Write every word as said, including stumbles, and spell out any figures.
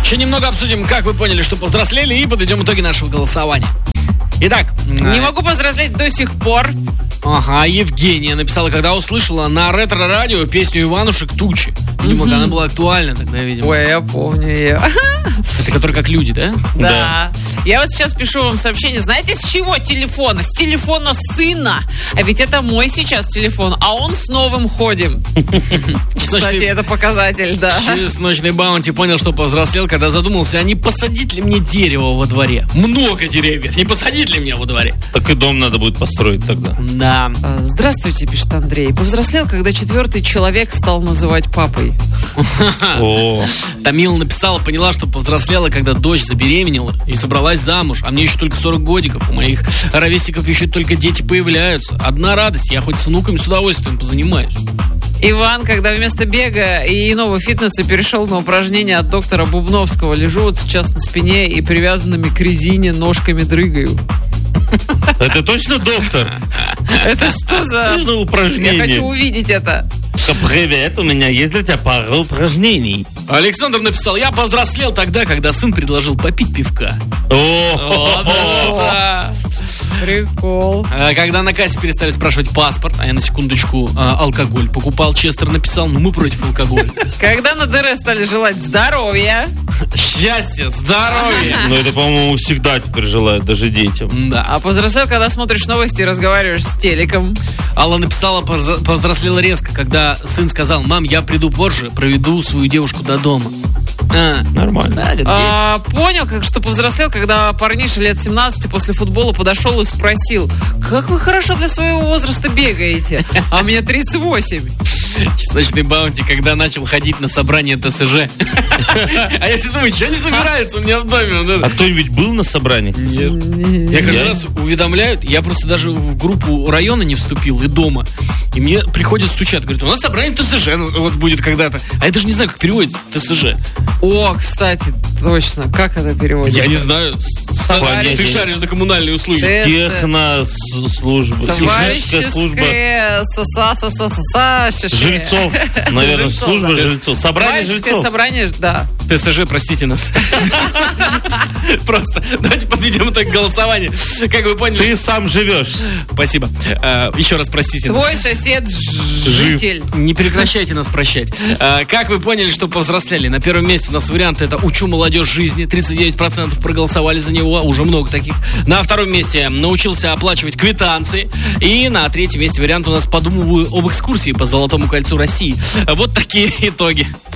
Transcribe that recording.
Еще немного обсудим, как вы поняли, что повзрослели, и подведем итоги нашего голосования. Итак. Не могу повзрослеть до сих пор. Ага, Евгения написала, когда услышала на ретро-радио песню Иванушек «Тучи». Видимо, mm-hmm. она была актуальна тогда, видимо. Ой, я помню ее. Это который как люди, да? Да. да. Я вот сейчас пишу вам сообщение. Знаете, с чего телефона? С телефона сына. А ведь это мой сейчас телефон, а он с новым ходим. Кстати, это показатель, да. Чесночный Баунти понял, что повзрослел, когда задумался, а не посадить ли мне дерево во дворе? Много деревьев, не посадить ли мне во дворе? Так и дом надо будет построить тогда. Да. Здравствуйте, пишет Андрей. Повзрослел, когда четвертый человек стал называть папой. О. Тамила написала, поняла, что повзрослела, когда дочь забеременела и собралась замуж. А мне еще только сорок годиков. У моих ровесников еще только дети появляются. Одна радость, я хоть с внуками с удовольствием позанимаюсь. Иван, когда вместо бега и иного фитнеса перешел на упражнения от доктора Бубновского. Лежу вот сейчас на спине и привязанными к резине ножками дрыгаю. Это точно доктор? Это что за упражнение? Я хочу увидеть это. Привет, у меня есть для тебя пара упражнений. Александр написал, я повзрослел тогда, когда сын предложил попить пивка. О, прикол. Когда на кассе перестали спрашивать паспорт, а я на секундочку алкоголь покупал, Честер написал, ну мы против алкоголя. Когда на ДР стали желать здоровья, счастья, здоровья. Ну это, по-моему, всегда теперь желают, даже детям. Да. А повзрослел, когда смотришь новости и разговариваешь с телеком. Алла написала, повзрослела резко, когда сын сказал, мам, я приду позже, проведу свою девушку до дома. А, нормально. Да, а, понял, как, что повзрослел, когда парниша лет семнадцати после футбола подошел и спросил, как вы хорошо для своего возраста бегаете, а мне тридцать восемь. Чесночный Баунти, когда начал ходить на собрание ТСЖ. А я все думаю, что они собираются у меня в доме? А кто-нибудь был на собрании? Нет. Я каждый раз уведомляют, я просто даже в группу района не вступил и дома. И мне приходят, стучат, говорят, у нас собрание ТСЖ вот будет когда-то. А я даже не знаю, как переводится ТСЖ. О, кстати, точно. Как это переводится? Я не знаю. Ты шаришь за коммунальные услуги. Технослужба. Товарищеская служба. Жильцов. Наверное, служба жильцов. Собрание жильцов. Собрание, да. ТСЖ, простите нас. Просто давайте подведем итог голосования. Как вы поняли... Ты сам живешь. Спасибо. Еще раз простите нас. Твой сосед житель. Не прекращайте нас прощать. Как вы поняли, что повзрослели? На первом месте у нас варианты это «Учу молодежь жизни». тридцать девять процентов проголосовали за него. Уже много таких. На втором месте научился оплачивать квитанции. И на третьем месте вариант у нас «Подумываю об экскурсии по Золотому кольцу России». Вот такие итоги.